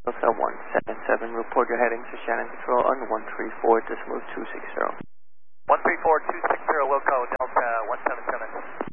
Delta 177, report your heading to Shannon Control on 134.260. 134.260, Wilco, Delta 177.